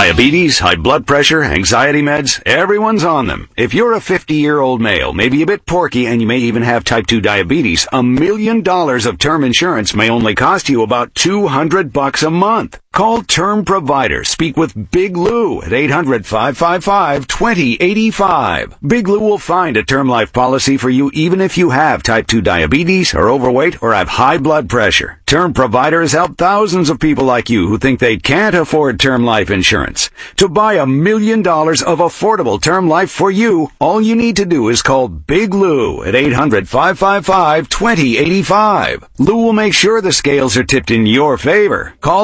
Diabetes, high blood pressure, anxiety meds, everyone's on them. If you're a 50-year-old male, maybe a bit porky, and you may even have type 2 diabetes, $1 million of term insurance may only cost you about $200 a month. Call Term Provider. Speak with Big Lou at 800-555-2085. Big Lou will find a term life policy for you even if you have type 2 diabetes, are overweight, or have high blood pressure. Term Provider has helped thousands of people like you who think they can't afford term life insurance. To buy $1 million of affordable term life for you, all you need to do is call Big Lou at 800-555-2085. Lou will make sure the scales are tipped in your favor. Call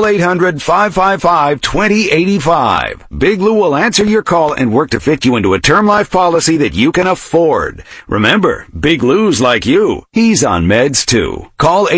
800-555-2085. Big Lou will answer your call and work to fit you into a term life policy that you can afford. Remember, Big Lou's like you. He's on meds too. Call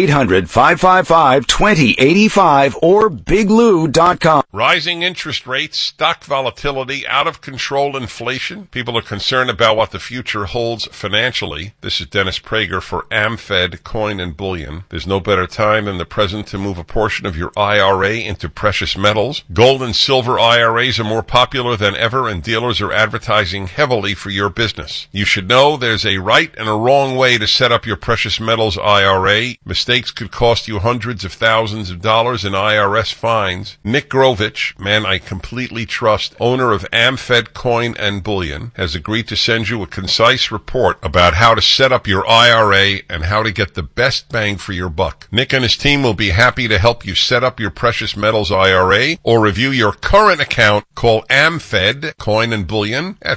800-555-2085 or biglou.com. Rising interest rates, stock volatility, out of control inflation. People are concerned about what the future holds financially. This is Dennis Prager for AmFed Coin and Bullion. There's no better time than the present to move a portion of your IRA into precious metals. Gold and silver IRAs are more popular than ever, and dealers are advertising heavily for your business. You should know there's a right and a wrong way to set up your precious metals IRA. Mistakes could cost you hundreds of thousands of dollars in IRS fines. Nick Grovich, man I completely trust, owner of AmFed Coin and Bullion, has agreed to send you a concise report about how to set up your IRA and how to get the best bang for your buck. Nick and his team will be happy to help you set up your precious metals IRA or review your current account. Call AmFed Coin and Bullion at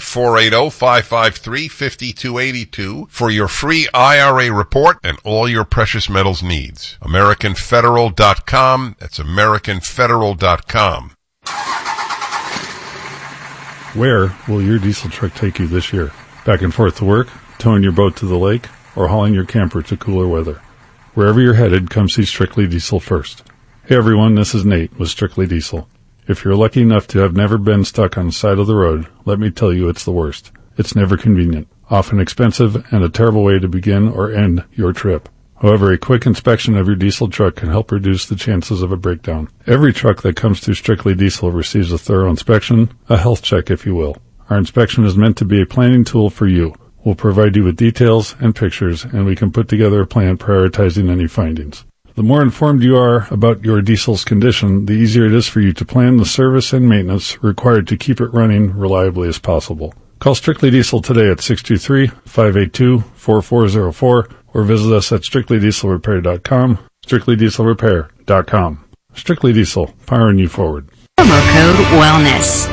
480-553-5282 for your free IRA report and all your precious metals needs. AmericanFederal.com. That's AmericanFederal.com. Where will your diesel truck take you this year? Back and forth to work, towing your boat to the lake, or hauling your camper to cooler weather? Wherever you're headed, come see Strictly Diesel first. Hey everyone, this is Nate with Strictly Diesel. If you're lucky enough to have never been stuck on the side of the road, let me tell you it's the worst. It's never convenient, often expensive, and a terrible way to begin or end your trip. However, a quick inspection of your diesel truck can help reduce the chances of a breakdown. Every truck that comes through Strictly Diesel receives a thorough inspection, a health check if you will. Our inspection is meant to be a planning tool for you. We'll provide you with details and pictures, and we can put together a plan prioritizing any findings. The more informed you are about your diesel's condition, the easier it is for you to plan the service and maintenance required to keep it running reliably as possible. Call Strictly Diesel today at 623-582-4404 or visit us at strictlydieselrepair.com, strictlydieselrepair.com. Strictly Diesel, powering you forward. Promo code WELLNESS.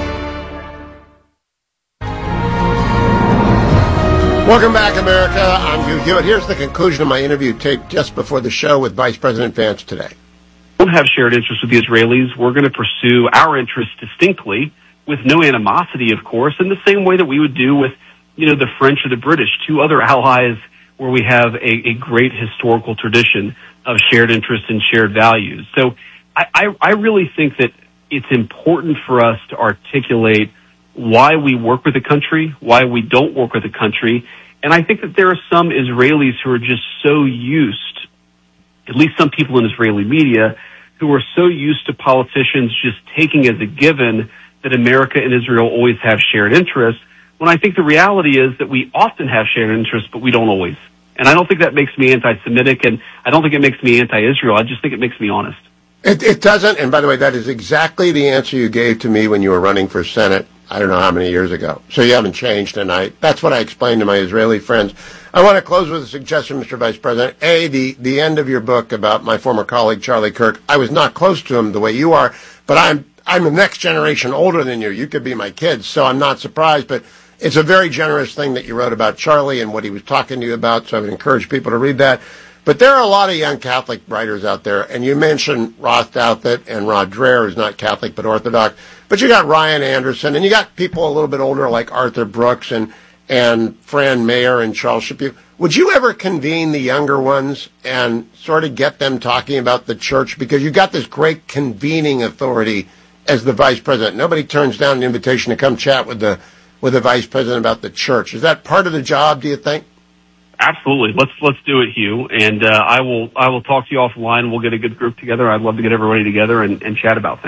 Welcome back, America. I'm Hugh Hewitt. Here's the conclusion of my interview taped just before the show with Vice President Vance today. We don't have shared interests with the Israelis. We're going to pursue our interests distinctly, with no animosity, of course, in the same way that we would do with, the French or the British, two other allies where we have a great historical tradition of shared interests and shared values. So I really think that it's important for us to articulate why we work with the country, why we don't work with the country. And I think that there are some Israelis who are just so used, at least some people in Israeli media, who are so used to politicians just taking as a given that America and Israel always have shared interests, when I think the reality is that we often have shared interests, but we don't always. And I don't think that makes me anti-Semitic, and I don't think it makes me anti-Israel. I just think it makes me honest. It doesn't, and by the way, that is exactly the answer you gave to me when you were running for Senate, I don't know how many years ago. So you haven't changed, and that's what I explained to my Israeli friends. I want to close with a suggestion, Mr. Vice President. The end of your book about my former colleague, Charlie Kirk, I was not close to him the way you are, but I'm the next generation older than you. You could be my kids, so I'm not surprised, but it's a very generous thing that you wrote about Charlie and what he was talking to you about, so I would encourage people to read that. But there are a lot of young Catholic writers out there, and you mentioned Ross Douthat and Rod Dreher, who's not Catholic but Orthodox. But you got Ryan Anderson, and you got people a little bit older like Arthur Brooks and Fran Mayer and Charles Shapiro. Would you ever convene the younger ones and sort of get them talking about the church? Because you got this great convening authority as the vice president. Nobody turns down an invitation to come chat with the vice president about the church. Is that part of the job, do you think? Absolutely. Let's do it, Hugh. And I will talk to you offline. We'll get a good group together. I'd love to get everybody together and chat about things.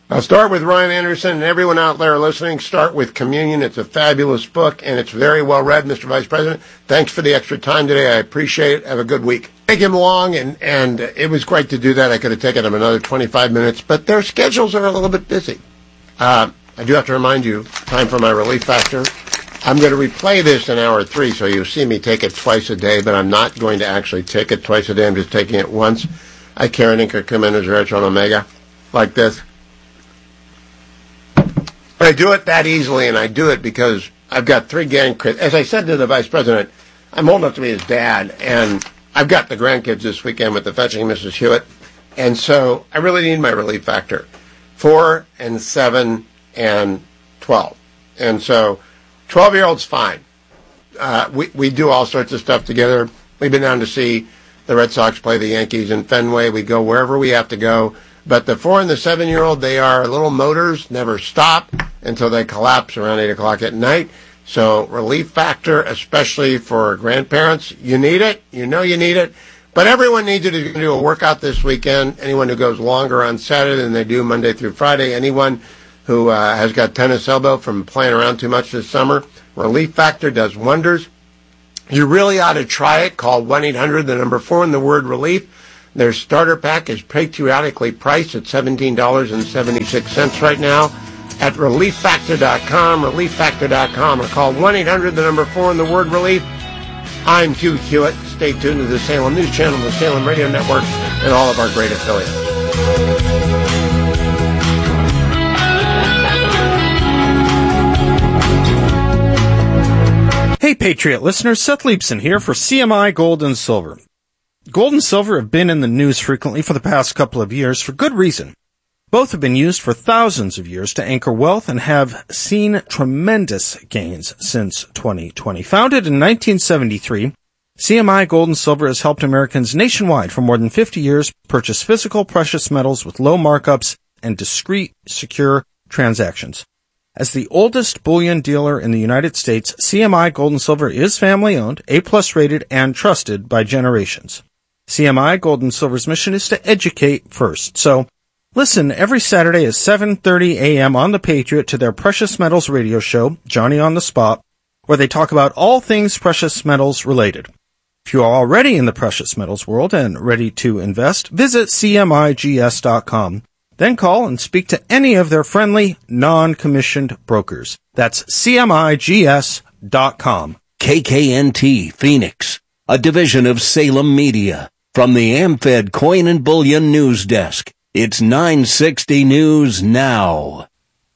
I'll start with Ryan Anderson, and everyone out there listening, start with Communion. It's a fabulous book, and it's very well read, Mr. Vice President. Thanks for the extra time today. I appreciate it. Have a good week. Take him along, and it was great to do that. I could have taken him another 25 minutes, but their schedules are a little bit busy. I do have to remind you, time for my relief factor. I'm going to replay this in hour 3, so you'll see me take it twice a day, but I'm not going to actually take it twice a day. I'm just taking it once. I, Karen Inker, come in as Retro and Omega, like this. I do it that easily, and I do it because I've got 3 grandkids. As I said to the Vice President, I'm old enough to be his dad, and I've got the grandkids this weekend with the Fetching Mrs. Hewitt, and so I really need my relief factor. 4 and 7 and 12. And so 12-year-old's fine. We do all sorts of stuff together. We've been down to see the Red Sox play the Yankees in Fenway. We go wherever we have to go. But the 4 and the 7-year-old, they are little motors, never stop until they collapse around 8 o'clock at night. So relief factor, especially for grandparents, you need it. You know you need it. But everyone needs it. You can do a workout this weekend. Anyone who goes longer on Saturday than they do Monday through Friday. Anyone who has got tennis elbow from playing around too much this summer. Relief factor does wonders. You really ought to try it. Call 1-800, the number 4, and the word relief. Their starter pack is patriotically priced at $17.76 right now at relieffactor.com, relieffactor.com, or call 1-800, the number 4, and the word relief. I'm Hugh Hewitt. Stay tuned to the Salem News Channel, the Salem Radio Network, and all of our great affiliates. Hey, Patriot listeners, Seth Leibson here for CMI Gold and Silver. Gold and silver have been in the news frequently for the past couple of years for good reason. Both have been used for thousands of years to anchor wealth and have seen tremendous gains since 2020. Founded in 1973, CMI Gold and Silver has helped Americans nationwide for more than 50 years purchase physical precious metals with low markups and discreet, secure transactions. As the oldest bullion dealer in the United States, CMI Gold and Silver is family-owned, A-plus rated, and trusted by generations. CMI Gold and Silver's mission is to educate first. So listen every Saturday at 7:30 a.m. on The Patriot to their Precious Metals radio show, Johnny on the Spot, where they talk about all things precious metals related. If you are already in the precious metals world and ready to invest, visit CMIGS.com. Then call and speak to any of their friendly, non-commissioned brokers. That's CMIGS.com. KKNT Phoenix, a division of Salem Media. From the AmFed Coin and Bullion News Desk, it's 960 News Now.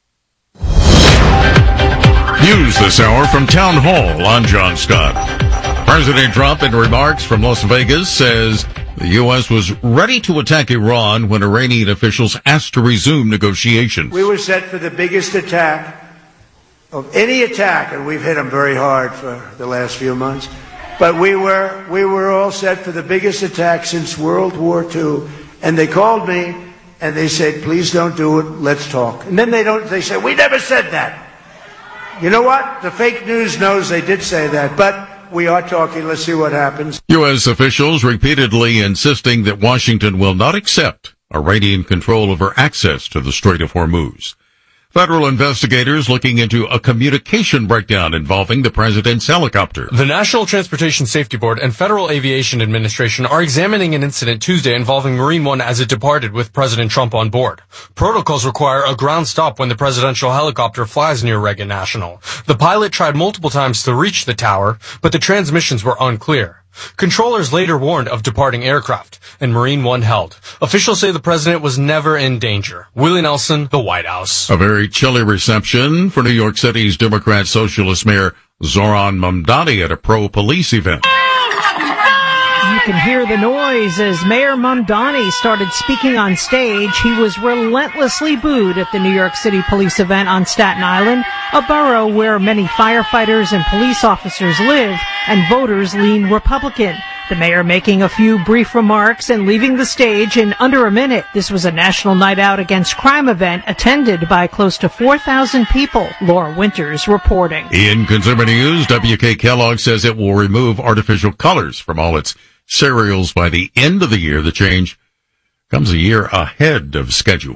News this hour from Town Hall. I'm John Scott. President Trump, in remarks from Las Vegas, says the U.S. was ready to attack Iran when Iranian officials asked to resume negotiations. We were set for the biggest attack of any attack, and we've hit them very hard for the last few months. But we were all set for the biggest attack since World War II. And they called me and they said, please don't do it, let's talk. And then they said, we never said that. You know what? The fake news knows they did say that, but we are talking. Let's see what happens. U.S. officials repeatedly insisting that Washington will not accept Iranian control over access to the Strait of Hormuz. Federal investigators looking into a communication breakdown involving the president's helicopter. The National Transportation Safety Board and Federal Aviation Administration are examining an incident Tuesday involving Marine One as it departed with President Trump on board. Protocols require a ground stop when the presidential helicopter flies near Reagan National. The pilot tried multiple times to reach the tower, but the transmissions were unclear. Controllers later warned of departing aircraft, and Marine One held. Officials say the president was never in danger. Willie Nelson, the White House. A very chilly reception for New York City's Democrat Socialist Mayor Zoran Mamdani at a pro-police event. You can hear the noise as Mayor Mamdani started speaking on stage. He was relentlessly booed at the New York City police event on Staten Island, a borough where many firefighters and police officers live, and voters lean Republican. The mayor making a few brief remarks and leaving the stage in under a minute. This was a National Night Out Against Crime event attended by close to 4,000 people. Laura Winters reporting. In Consumer News, WK Kellogg says it will remove artificial colors from all its cereals by the end of the year. The change comes a year ahead of schedule.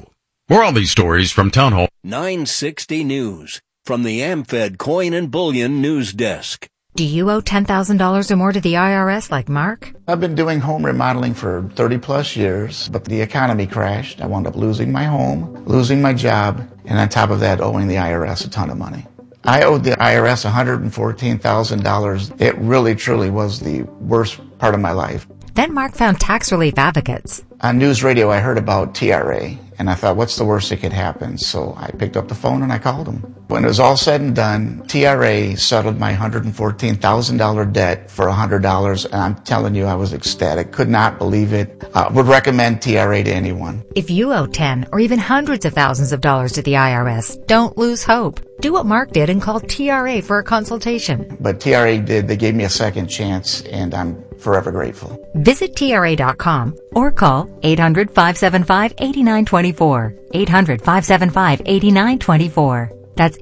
More on these stories from Town Hall 960 News from the AmFed Coin and Bullion News Desk. Do you owe $10,000 or more to the IRS like Mark? I've been doing home remodeling for 30 plus years, but the economy crashed. I wound up losing my home, losing my job, and on top of that, owing the IRS a ton of money. I owed the IRS $114,000. It really, truly was the worst part of my life. Then Mark found tax relief advocates. On news radio, I heard about TRA, and I thought, what's the worst that could happen? So I picked up the phone and I called them. When it was all said and done, TRA settled my $114,000 debt for $100, and I'm telling you, I was ecstatic. Could not believe it. Would recommend TRA to anyone. If you owe 10 or even hundreds of thousands of dollars to the IRS, don't lose hope. Do what Mark did and call TRA for a consultation. But TRA did. They gave me a second chance, and I'm forever grateful. Visit TRA.com or call 800-575-8924. 800-575-8924. That's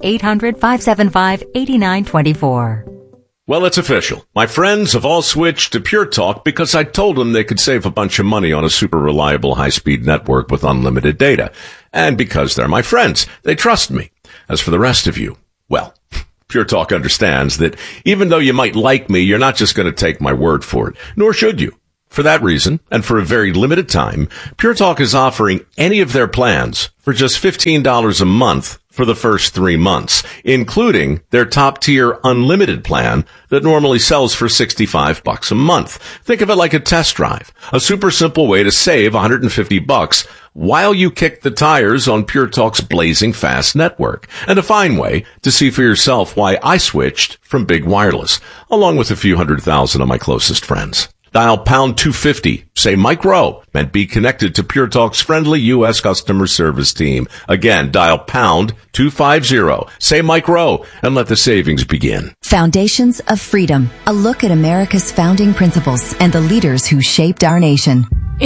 800-575-8924. Well, it's official. My friends have all switched to Pure Talk because I told them they could save a bunch of money on a super reliable high-speed network with unlimited data. And because they're my friends, they trust me. As for the rest of you, well, Pure Talk understands that even though you might like me, you're not just going to take my word for it, nor should you. For that reason, and for a very limited time, Pure Talk is offering any of their plans for just $15 a month for the first 3 months, including their top-tier unlimited plan that normally sells for $65 a month. Think of it like a test drive, a super simple way to save $150 while you kick the tires on Pure Talk's blazing fast network, and a fine way to see for yourself why I switched from Big Wireless, along with a few 100,000 of my closest friends. Dial pound 250, say Mike Rowe, and be connected to Pure Talk's friendly U.S. customer service team. Again, dial pound 250, say Mike Rowe, and let the savings begin. Foundations of Freedom, a look at America's founding principles and the leaders who shaped our nation. In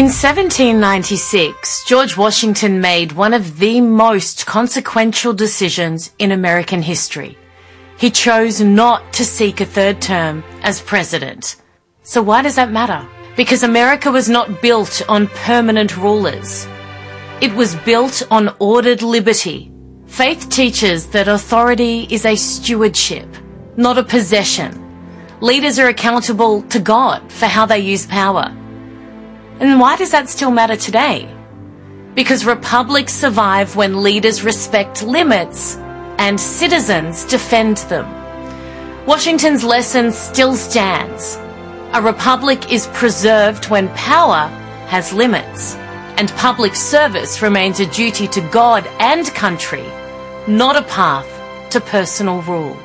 1796, George Washington made one of the most consequential decisions in American history. He chose not to seek a third term as president. So why does that matter? Because America was not built on permanent rulers. It was built on ordered liberty. Faith teaches that authority is a stewardship, not a possession. Leaders are accountable to God for how they use power. And why does that still matter today? Because republics survive when leaders respect limits and citizens defend them. Washington's lesson still stands. A republic is preserved when power has limits, and public service remains a duty to God and country, not a path to personal rule.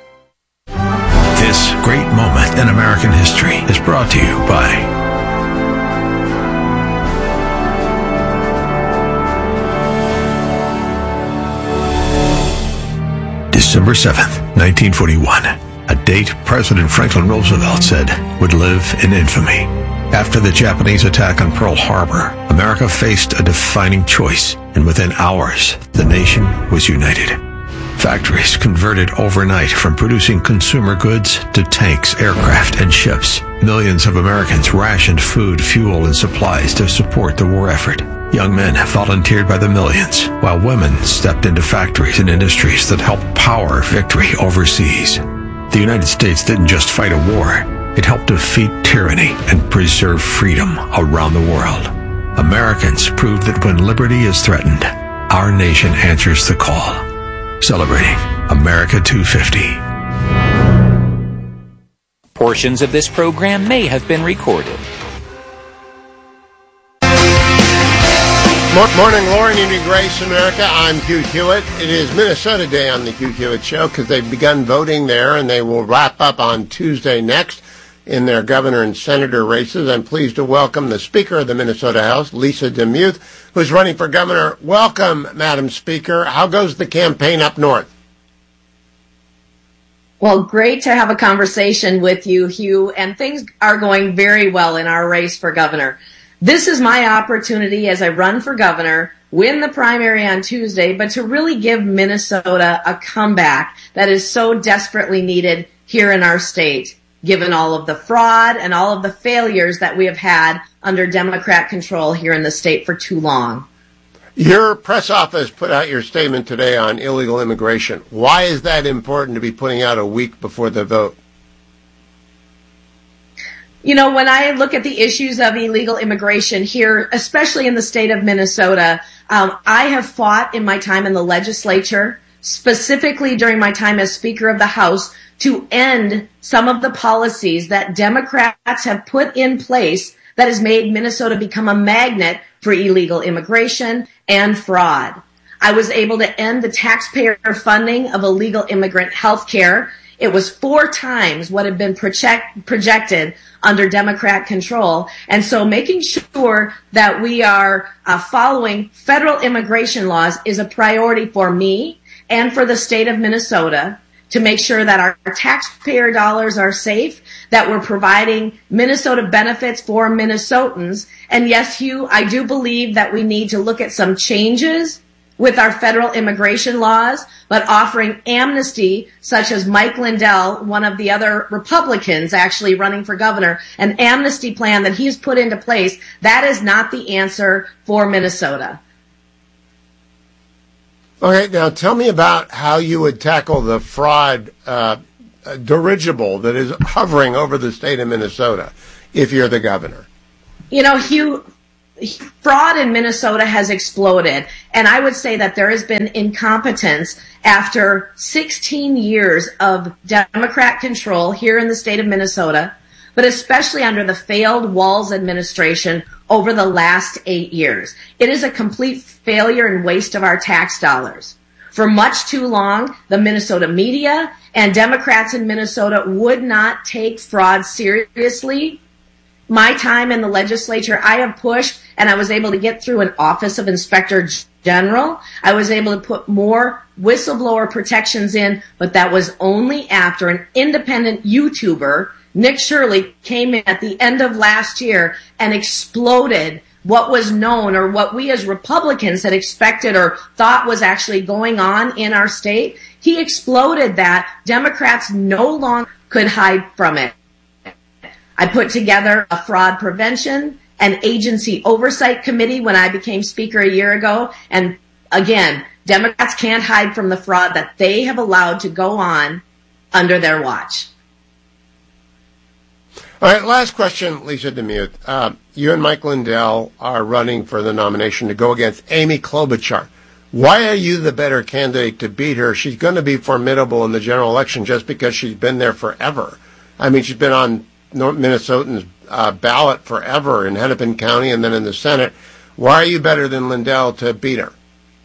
This great moment in American history is brought to you by December 7th, 1941. A date President Franklin Roosevelt said would live in infamy. After the Japanese attack on Pearl Harbor, America faced a defining choice, and within hours, the nation was united. Factories converted overnight from producing consumer goods to tanks, aircraft, and ships. Millions of Americans rationed food, fuel, and supplies to support the war effort. Young men volunteered by the millions, while women stepped into factories and industries that helped power victory overseas. The United States didn't just fight a war, it helped defeat tyranny and preserve freedom around the world. Americans proved that when liberty is threatened, our nation answers the call. Celebrating America 250. Portions of this program may have been recorded. Morning, Lauren, New Grace, America. I'm Hugh Hewitt. It is Minnesota Day on the Hugh Hewitt Show because they've begun voting there, and they will wrap up on Tuesday next in their governor and senator races. I'm pleased to welcome the Speaker of the Minnesota House, Lisa DeMuth, who's running for governor. Welcome, Madam Speaker. How goes the campaign up north? Well, great to have a conversation with you, Hugh, and things are going very well in our race for governor. This is my opportunity as I run for governor, win the primary on Tuesday, but to really give Minnesota a comeback that is so desperately needed here in our state, given all of the fraud and all of the failures that we have had under Democrat control here in the state for too long. Your press office put out your statement today on illegal immigration. Why is that important to be putting out a week before the vote? You know, when I look at the issues of illegal immigration here, especially in the state of Minnesota, I have fought in my time in the legislature, specifically during my time as Speaker of the House, to end some of the policies that Democrats have put in place that has made Minnesota become a magnet for illegal immigration and fraud. I was able to end the taxpayer funding of illegal immigrant health care. It was 4 times what had been projected under Democrat control. And so making sure that we are following federal immigration laws is a priority for me and for the state of Minnesota, to make sure that our taxpayer dollars are safe, that we're providing Minnesota benefits for Minnesotans. And yes, Hugh, I do believe that we need to look at some changes with our federal immigration laws, but offering amnesty, such as Mike Lindell, one of the other Republicans actually running for governor, an amnesty plan that he's put into place, that is not the answer for Minnesota. All right, now tell me about how you would tackle the fraud dirigible that is hovering over the state of Minnesota if you're the governor. You know, Hugh, fraud in Minnesota has exploded, and I would say that there has been incompetence after 16 years of Democrat control here in the state of Minnesota, but especially under the failed Walz administration over the last 8 years. It is a complete failure and waste of our tax dollars. For much too long, the Minnesota media and Democrats in Minnesota would not take fraud seriously. My time in the legislature, I have pushed, and I was able to get through an Office of Inspector General. I was able to put more whistleblower protections in, but that was only after an independent YouTuber, Nick Shirley, came in at the end of last year and exploded what was known, or what we as Republicans had expected or thought was actually going on in our state. He exploded that. Democrats no longer could hide from it. I put together a fraud prevention and agency oversight committee when I became Speaker a year ago. And again, Democrats can't hide from the fraud that they have allowed to go on under their watch. All right, last question, Lisa DeMuth. You and Mike Lindell are running for the nomination to go against Amy Klobuchar. Why are you the better candidate to beat her? She's going to be formidable in the general election just because she's been there forever. I mean, she's been on Minnesotans' ballot forever in Hennepin County and then in the Senate. Why are you better than Lindell to beat her?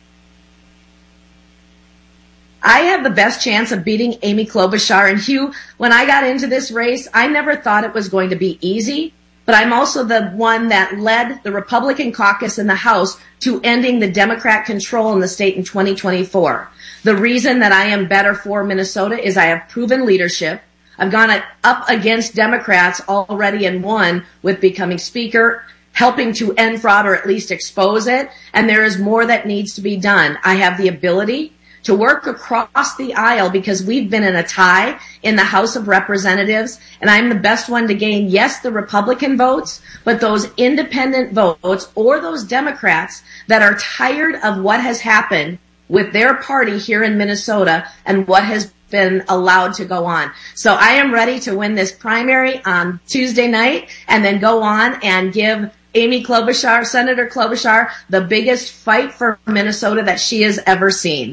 I have the best chance of beating Amy Klobuchar. And Hugh, when I got into this race, I never thought it was going to be easy, but I'm also the one that led the Republican caucus in the House to ending the Democrat control in the state in 2024. The reason that I am better for Minnesota is I have proven leadership. I've gone up against Democrats already and won with becoming Speaker, helping to end fraud or at least expose it, and there is more that needs to be done. I have the ability to work across the aisle because we've been in a tie in the House of Representatives, and I'm the best one to gain, yes, the Republican votes, but those independent votes or those Democrats that are tired of what has happened with their party here in Minnesota and what has been allowed to go on. So I am ready to win this primary on Tuesday night and then go on and give Amy Klobuchar, Senator Klobuchar, the biggest fight for Minnesota that she has ever seen.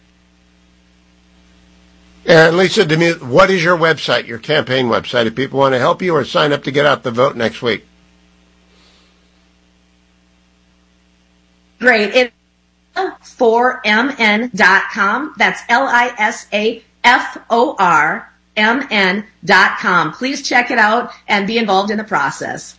And Lisa DeMuth, what is your website, your campaign website, if people want to help you or sign up to get out the vote next week? Great. It's lisaformn.com. That's lisaformn.com. Please check it out and be involved in the process.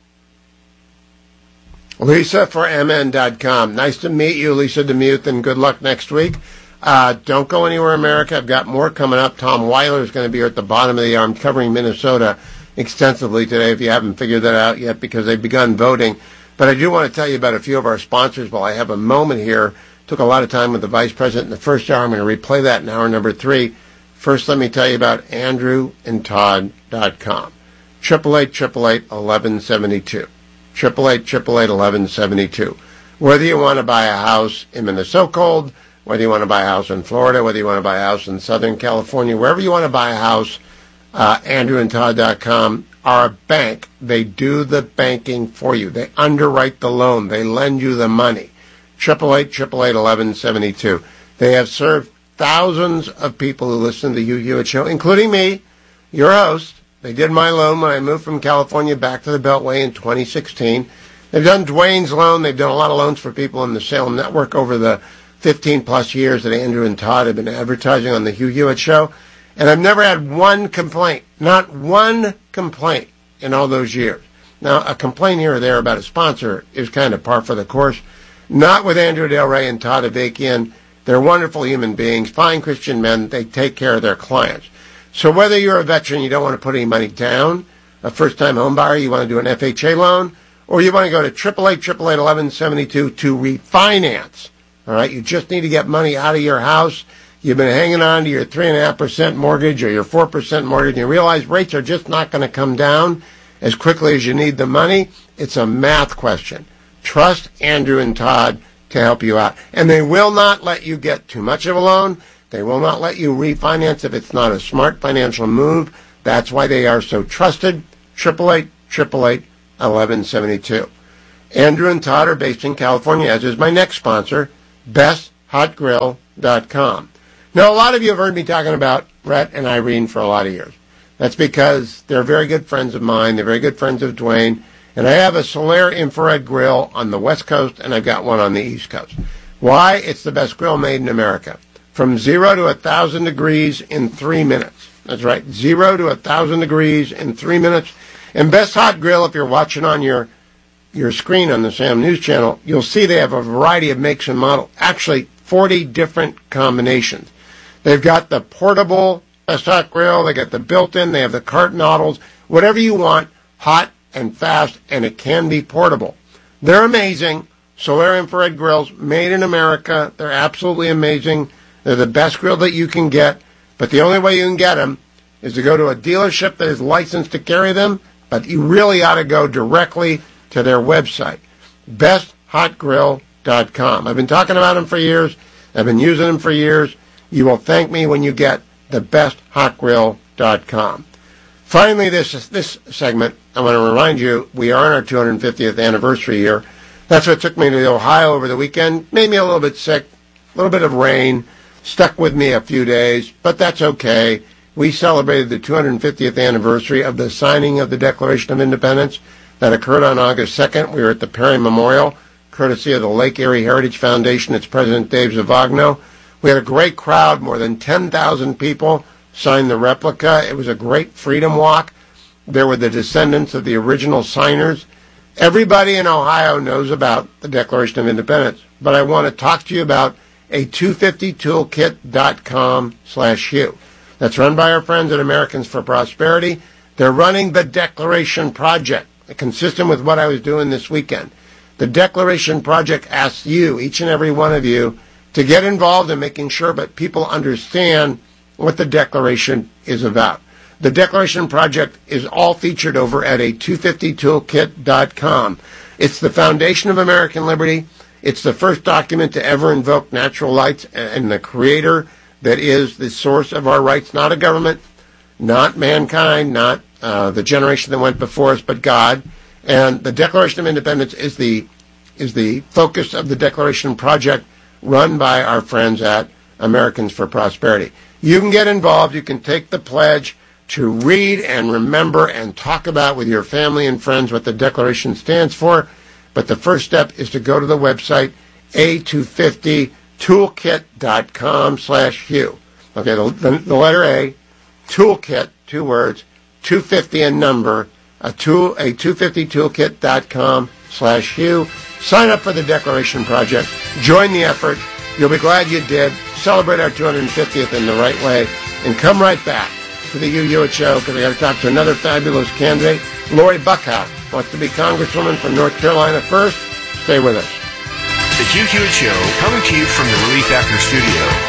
lisaformn.com. Nice to meet you, Lisa DeMuth, and good luck next week. Don't go anywhere, America. I've got more coming up. Tom Weiler is going to be here at the bottom of the hour. I'm covering Minnesota extensively today, if you haven't figured that out yet, because they've begun voting. But I do want to tell you about a few of our sponsors while I have a moment here. Took a lot of time with the Vice President in the first hour. I'm going to replay that in hour number 3. First, let me tell you about AndrewandTodd.com. 888-888-1172. 888-888-1172. Whether you want to buy a house in Minnesota, whether you want to buy a house in Florida, whether you want to buy a house in Southern California, wherever you want to buy a house, AndrewandTodd.com are a bank. They do the banking for you. They underwrite the loan. They lend you the money. 888-888-1172. They have served thousands of people who listen to the Hugh Hewitt Show, including me, your host. They did my loan when I moved from California back to the Beltway in 2016. They've done Dwayne's loan. They've done a lot of loans for people in the Salem Network over the 15-plus years that Andrew and Todd have been advertising on the Hugh Hewitt Show. And I've never had one complaint, not one complaint in all those years. Now, a complaint here or there about a sponsor is kind of par for the course. Not with Andrew Del Rey and Todd Avakian. They're wonderful human beings, fine Christian men. They take care of their clients. So whether you're a veteran, you don't want to put any money down, a first-time home buyer, you want to do an FHA loan, or you want to go to 888-888-1172 to refinance. All right, you just need to get money out of your house. You've been hanging on to your 3.5% mortgage or your 4% mortgage, and you realize rates are just not going to come down as quickly as you need the money. It's a math question. Trust Andrew and Todd to help you out. And they will not let you get too much of a loan. They will not let you refinance if it's not a smart financial move. That's why they are so trusted. 888-888-1172. Andrew and Todd are based in California, as is my next sponsor, BestHotGrill.com. Now, a lot of you have heard me talking about Rhett and Irene for a lot of years. That's because they're very good friends of mine. They're very good friends of Dwayne. And I have a Solaire infrared grill on the West Coast, and I've got one on the East Coast. Why? It's the best grill made in America. From 0 to 1,000 degrees in 3 minutes. That's right, 0 to 1,000 degrees in 3 minutes. And Best Hot Grill, if you're watching on your screen on the Sam News Channel, you'll see they have a variety of makes and models. Actually, 40 different combinations. They've got the portable Best Hot Grill. They got the built-in. They have the cart models. Whatever you want, hot and fast, and it can be portable. They're amazing. Solaire infrared grills made in America. They're absolutely amazing. They're the best grill that you can get, but the only way you can get them is to go to a dealership that is licensed to carry them, but you really ought to go directly to their website, besthotgrill.com. I've been talking about them for years. I've been using them for years. You will thank me when you get the besthotgrill.com. Finally, this segment, I want to remind you, we are in our 250th anniversary year. That's what took me to Ohio over the weekend. Made me a little bit sick, a little bit of rain, stuck with me a few days, but that's okay. We celebrated the 250th anniversary of the signing of the Declaration of Independence that occurred on August 2nd. We were at the Perry Memorial, courtesy of the Lake Erie Heritage Foundation. It's President Dave Zavagno. We had a great crowd. More than 10,000 people signed the replica. It was a great freedom walk. There were the descendants of the original signers. Everybody in Ohio knows about the Declaration of Independence, but I want to talk to you about a 250toolkit.com/Hugh. That's run by our friends at Americans for Prosperity. They're running the Declaration Project, consistent with what I was doing this weekend. The Declaration Project asks you, each and every one of you, to get involved in making sure that people understand what the Declaration is about. The Declaration Project is all featured over at a 250toolkit.com. It's the foundation of American liberty. It's the first document to ever invoke natural rights and the Creator that is the source of our rights, not a government, not mankind, not the generation that went before us, but God. And the Declaration of Independence is the focus of the Declaration Project, run by our friends at Americans for Prosperity. You can get involved. You can take the pledge to read and remember and talk about with your family and friends what the Declaration stands for. But the first step is to go to the website, a250toolkit.com/Hugh. Okay, the letter A, toolkit, 2 words, 250 and number, a 250toolkit.com/Hugh. Sign up for the Declaration Project. Join the effort. You'll be glad you did. Celebrate our 250th in the right way. And come right back to the Hugh Hewitt Show, because I got to talk to another fabulous candidate. Lori Buckhout wants to be Congresswoman from North Carolina first. Stay with us. The Hugh Hewitt Show, coming to you from the Relief Factor Studio.